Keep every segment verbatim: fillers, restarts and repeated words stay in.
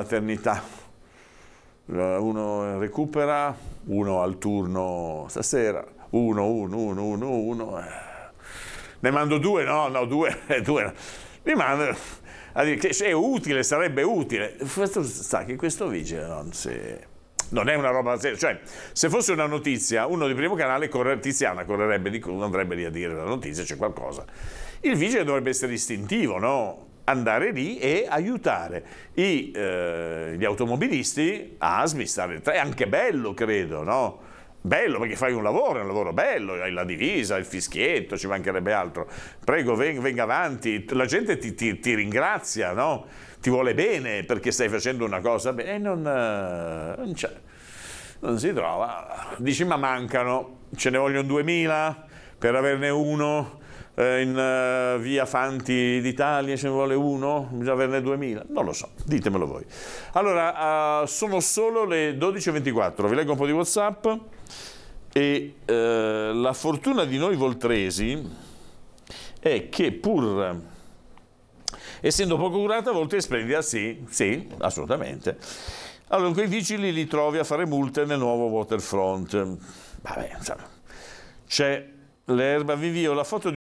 maternità. Uno recupera, uno al turno stasera, uno, uno, uno, uno, uno. Ne mando due, no, no, due, due. Mi mando a dire che è utile, sarebbe utile. Questo sta che questo vigile non si... Non è una roba seria, cioè se fosse una notizia, uno di Primo Canale, corre, Tiziana correrebbe di non andrebbe lì a dire la notizia, c'è qualcosa. Il vigile dovrebbe essere istintivo, no? Andare lì e aiutare i, eh, gli automobilisti a smistare. È anche bello, credo, no? Bello perché fai un lavoro, è un lavoro bello, hai la divisa, il fischietto, ci mancherebbe altro. Prego, venga, venga avanti, la gente ti, ti, ti ringrazia, no? Ti vuole bene perché stai facendo una cosa bene e non, non c'è, non si trova. Dici ma mancano, ce ne vogliono duemila per averne uno eh, in uh, via Fanti d'Italia, ce ne vuole uno, bisogna averne duemila, non lo so, ditemelo voi. Allora, uh, sono solo le dodici e ventiquattro, vi leggo un po' di WhatsApp e uh, la fortuna di noi voltresi è che pur essendo poco curata, a volte è splendida, sì, sì, assolutamente. Allora, quei vigili li trovi a fare multe nel nuovo waterfront. Vabbè, insomma, c'è l'erba, vi invio la foto di...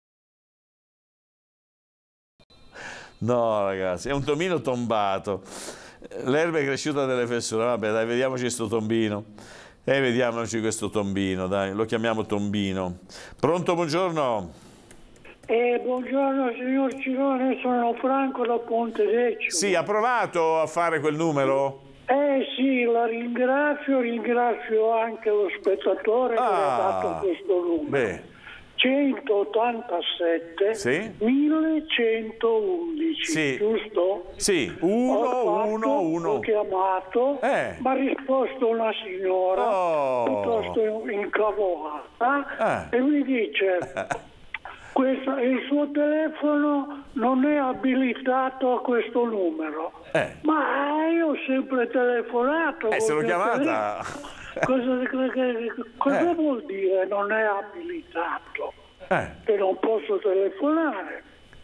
No, ragazzi, è un tomino tombato. L'erba è cresciuta delle fessure. Vabbè, dai, vediamoci questo tombino. E eh, vediamoci questo tombino, dai, lo chiamiamo tombino. Pronto, buongiorno. Eh, buongiorno signor Cirone, sono Franco da Pontedecimo. Sì, ha provato a fare quel numero? Eh sì, la ringrazio, ringrazio anche lo spettatore ah, che mi ha dato questo numero. Beh. centottantasette sì? millecentoundici, sì. Giusto? Sì, uno, uno, uno. Ho chiamato, eh. mi ha risposto una signora oh. piuttosto incavolata eh. e mi dice... Questo, il suo telefono non è abilitato a questo numero, eh. ma io ho sempre telefonato. Eh, se l'ho chiamata. Cosa, cosa eh. vuol dire non è abilitato? Eh. Che non posso telefonare.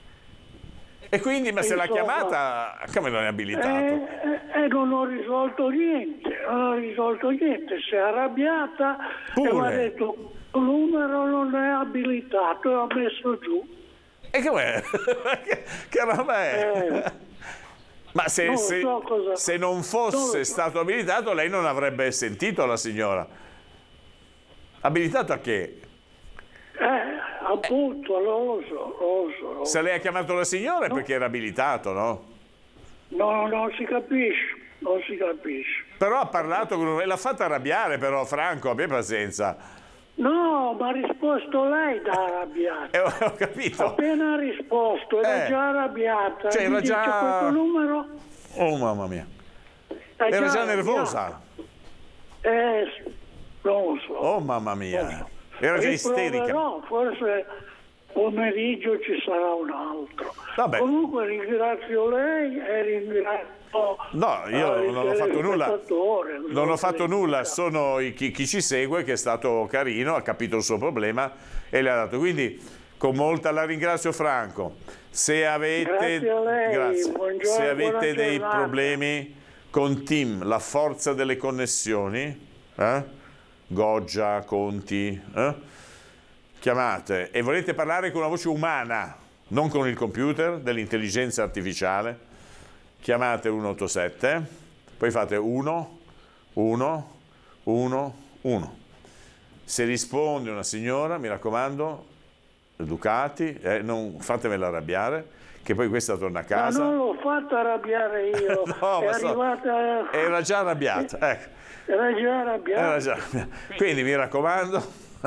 E quindi, ma se Insomma, l'ha chiamata, come non è abilitato? E eh, eh, non ho risolto niente, non ho risolto niente. Si è arrabbiata Pure. e mi ha detto... Il numero non è abilitato e ha messo giù. E com'è? che, che roba è? Eh, Ma se non, se, so cosa... se non fosse non stato so. abilitato, lei non avrebbe sentito la signora. Abilitato a che? Eh, appunto, non lo so, non lo so. Non se lei ha chiamato la signora è no. perché era abilitato, no? No, non si capisce, non si capisce. Però ha parlato con... l'ha fatta arrabbiare però, Franco, abbia pazienza. No, ma ha risposto lei da arrabbiata. Eh, ho capito. Appena ha risposto, era eh. già arrabbiata. Cioè, era già... questo numero... Oh, mamma mia. È era già, già nervosa. Eh, non lo so. Oh, mamma mia. Era già isterica. No, forse pomeriggio ci sarà un altro. Vabbè. Comunque ringrazio lei e ringrazio... No, io eh, non ho fatto nulla, non ho fatto nulla, dica. sono chi, chi ci segue che è stato carino, ha capito il suo problema e le ha dato. Quindi con molta la ringrazio Franco. Se avete, grazie a lei, grazie. Buongiorno, Se avete dei giornata. problemi con Team, la forza delle connessioni, eh? Goggia, Conti, eh? chiamate e volete parlare con una voce umana, non con il computer, dell'intelligenza artificiale, chiamate uno otto sette, poi fate uno, uno, uno, uno. Se risponde una signora, mi raccomando, educati, eh, non fatemela arrabbiare, che poi questa torna a casa. Ma non l'ho fatta arrabbiare io, no, è so, arrivata... Era già arrabbiata, ecco. Era già arrabbiata. Era già arrabbiata. Quindi mi raccomando,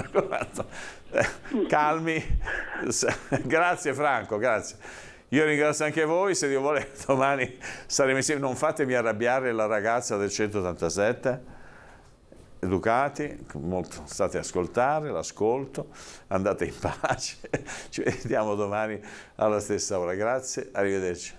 eh, calmi. Grazie Franco, grazie. Io ringrazio anche voi, se Dio vuole domani saremo insieme. Non fatemi arrabbiare la ragazza del centottantasette, educati, molto, state a ascoltare, l'ascolto, andate in pace, ci vediamo domani alla stessa ora. Grazie, arrivederci.